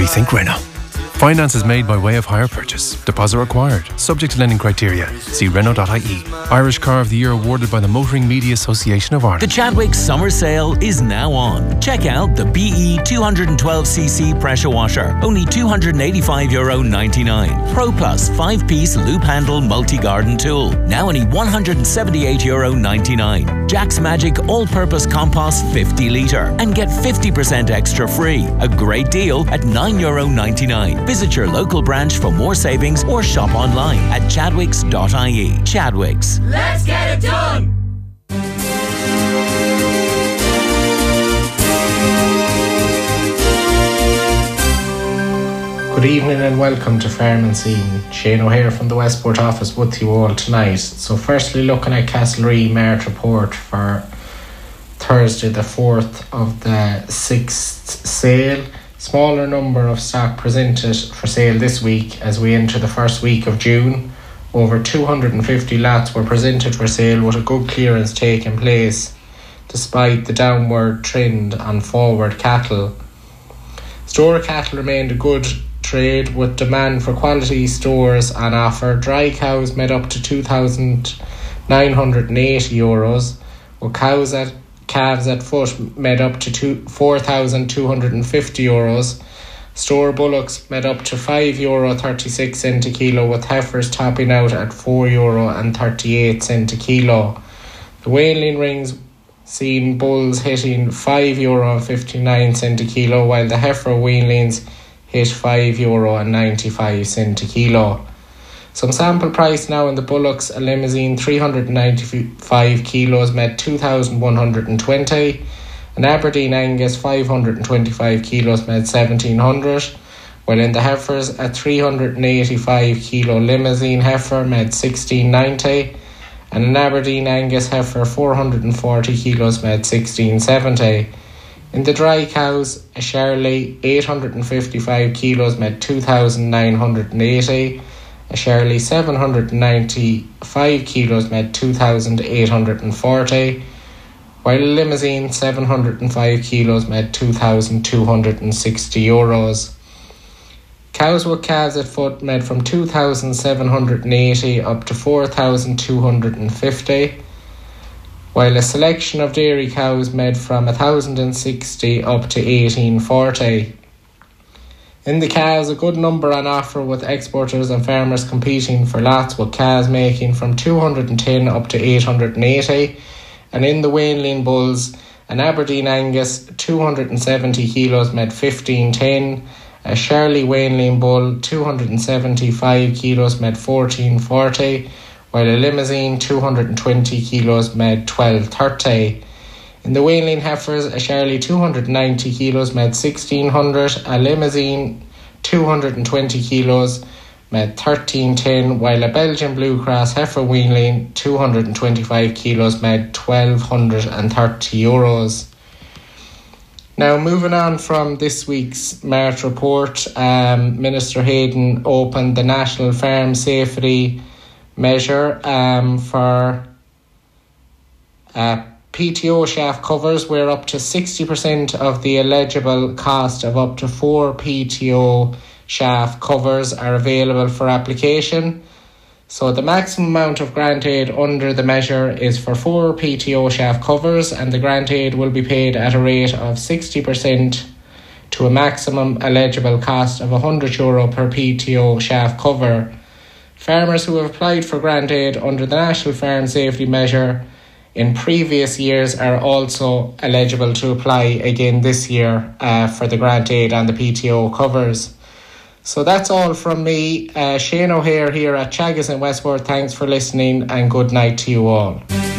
Rethink Renault. Finance is made by way of hire purchase. Deposit required. Subject to lending criteria. See Renault.ie. Irish Car of the Year awarded by the Motoring Media Association of Ireland. The Chadwicks Summer Sale is now on. Check out the BE 212cc pressure washer. Only €285.99. Pro Plus 5-piece loop handle multi-garden tool. Now only €178.99. Jack's Magic all-purpose compost 50 litre. And get 50% extra free. A great deal at €9.99. Visit your local branch for more savings or shop online at chadwicks.ie. Chadwicks. Let's get it done! Good evening and welcome to Farm and Scene. Shane O'Hare from the Westport office with you all tonight. So firstly, looking at Castlerea Mart report for Thursday the 4th of the 6th sale. Smaller number of stock presented for sale this week as we enter the first week of June. Over 250 lots were presented for sale with a good clearance taking place despite the downward trend on forward cattle. Store cattle remained a good trade with demand for quality stores on offer. Dry cows made up to €2,980, with calves at foot made up to €4,250. Store bullocks made up to €5.36 a kilo, with heifers topping out at €4.38 a kilo. The weanling rings seen bulls hitting €5.59 a kilo, while the heifer weanlings hit €5.95 a kilo. Some sample price now in the bullocks: a limousine 395 kilos made 2,120. An Aberdeen Angus 525 kilos made 1,700. While in the heifers, a 385 kilo limousine heifer made 1,690. And an Aberdeen Angus heifer 440 kilos made 1,670. In the dry cows, a Shirley 855 kilos made 2,980. A Shirley 795 kilos made 2,840, while a limousine 705 kilos made €2,260. Cows with calves at foot made from 2,780 up to 4,250, while a selection of dairy cows made from 1,060 up to 1,840. In the calves, a good number on offer, with exporters and farmers competing for lots, with calves making from 210 up to 880. And in the weanling bulls, an Aberdeen Angus 270 kilos made 1,510. A Shirley weanling bull 275 kilos made 1,440, while a limousine 220 kilos made 1,230. In the weanling heifers, a Shirley 290 kilos made 1,600, a limousine 220 kilos made 1,310, while a Belgian Blue Cross heifer weanling 225 kilos made €1,230. Now, moving on from this week's Mart report, Minister Hayden opened the National Farm Safety Measure for PTO shaft covers, where up to 60% of the eligible cost of up to 4 PTO shaft covers are available for application. So the maximum amount of grant aid under the measure is for 4 PTO shaft covers, and the grant aid will be paid at a rate of 60% to a maximum eligible cost of €100 per PTO shaft cover. Farmers who have applied for grant aid under the National Farm Safety Measure in previous years are also eligible to apply again this year for the grant aid on the PTO covers. So that's all from me. Shane O'Hare here at Chaggas in Westport. Thanks for listening and good night to you all.